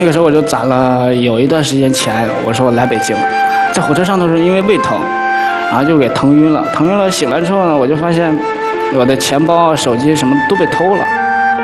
那个时候我就攒了有一段时间钱，我说我来北京，在火车上的时候因为胃疼，然后就给疼晕了。疼晕了，醒来之后呢，我就发现我的钱包、手机什么都被偷了。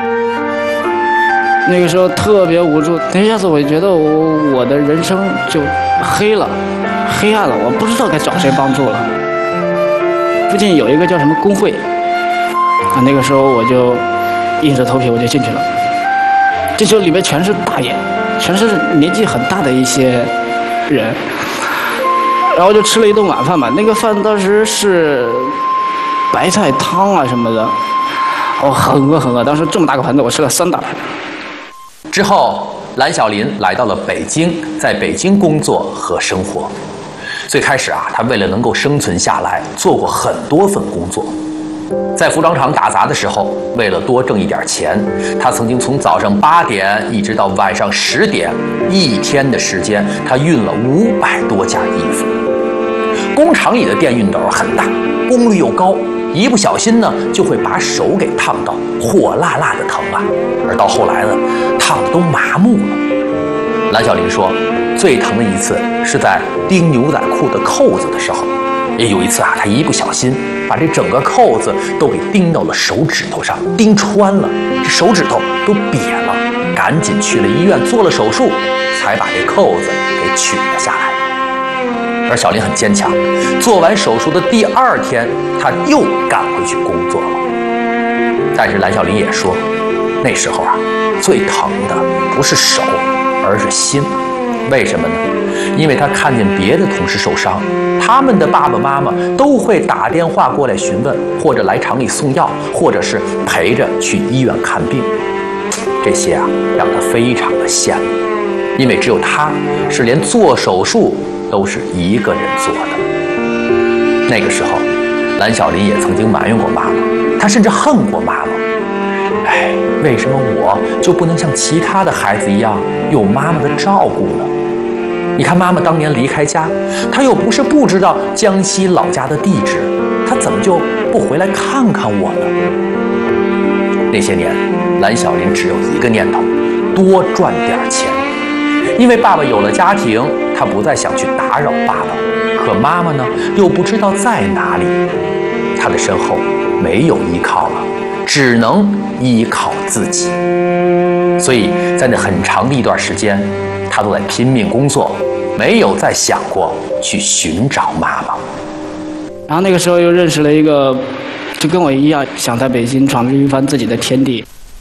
那个时候特别无助，那一下子我就觉得我的人生就黑了，黑暗了，我不知道该找谁帮助了。附近有一个叫什么工会，那个时候我就硬着头皮我就进去了。这时候里面全是大爷，全是年纪很大的一些人，然后就吃了一顿晚饭嘛。那个饭当时是白菜汤啊什么的，我很饿很饿，当时这么大个盘子我吃了3大盘。 之后，蓝小林来到了北京，在北京工作和生活。最开始他为了能够生存下来，做过很多份工作。在服装厂打杂的时候，为了多挣一点钱，他曾经从早上8点一直到晚上10点，一天的时间，他熨了500多件衣服。工厂里的电熨斗很大，功率又高，一不小心呢，就会把手给烫到，火辣辣的疼啊！而到后来呢，烫得都麻木了。蓝小林说，最疼的一次是在钉牛仔裤的扣子的时候。也有一次他一不小心把这整个扣子都给钉到了手指头上，钉穿了，这手指头都瘪了，赶紧去了医院做了手术，才把这扣子给取了下来。而小林很坚强，做完手术的第2天，他又赶回去工作了。但是蓝小林也说，那时候最疼的不是手，而是心。为什么呢？因为他看见别的同事受伤，他们的爸爸妈妈都会打电话过来询问，或者来厂里送药，或者是陪着去医院看病。这些让他非常的羡慕，因为只有他是连做手术都是一个人做的。那个时候，蓝小林也曾经埋怨过妈妈，他甚至恨过妈妈。为什么我就不能像其他的孩子一样有妈妈的照顾呢？你看妈妈当年离开家，她又不是不知道江西老家的地址，她怎么就不回来看看我呢？那些年，蓝小林只有一个念头，多赚点钱。因为爸爸有了家庭，他不再想去打扰爸爸，可妈妈呢，又不知道在哪里，他的身后没有依靠了，只能依靠自己。所以在那很长的一段时间，他都在拼命工作，没有再想过去寻找妈妈。 然后那个时候又认识了一个就跟我一样想在北京闯出一番自己的天地，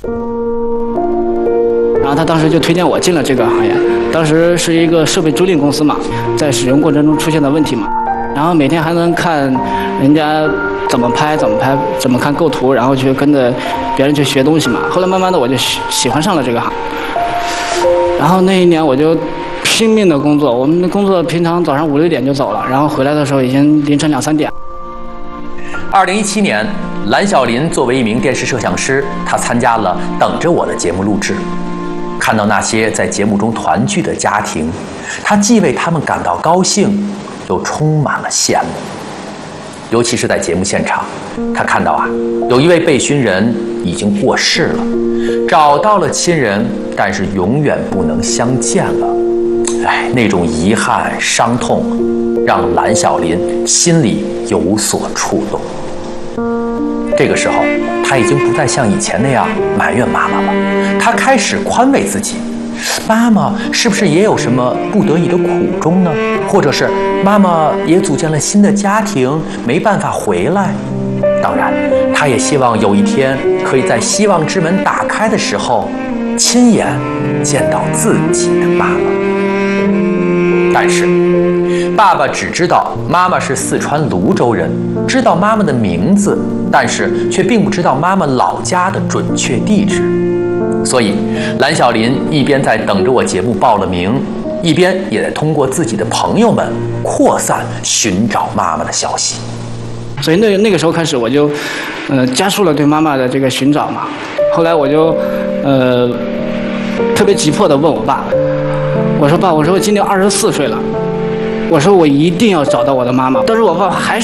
然后他当时就推荐我进了这个行业。当时是一个设备租赁公司嘛，在使用过程中出现的问题嘛，然后每天还能看人家怎么拍，怎么看构图，然后去跟着别人去学东西嘛。后来慢慢的我就喜欢上了这个行，然后那一年我就拼命的工作。我们的工作平常早上5、6点就走了，然后回来的时候已经凌晨2、3点。 2017年，蓝小林作为一名电视摄像师，他参加了《等着我》的节目录制。看到那些在节目中团聚的家庭，他既为他们感到高兴，又充满了羡慕。尤其是在节目现场，他看到有一位被寻人已经过世了，找到了亲人，但是永远不能相见了。那种遗憾、伤痛，让蓝小林心里有所触动。这个时候，他已经不再像以前那样埋怨妈妈了，他开始宽慰自己，妈妈是不是也有什么不得已的苦衷呢？或者是妈妈也组建了新的家庭，没办法回来？当然，他也希望有一天可以在希望之门打开的时候，亲眼见到自己的妈妈。但是，爸爸只知道妈妈是四川泸州人，知道妈妈的名字，但是却并不知道妈妈老家的准确地址。所以，蓝小林一边在等着我节目报了名，一边也在通过自己的朋友们扩散寻找妈妈的消息。 所以那个时候开始，我就加速了对妈妈的这个寻找嘛。后来我就特别急迫地问我爸，我说爸，我说我今年24岁了，我说我一定要找到我的妈妈。但是我爸还是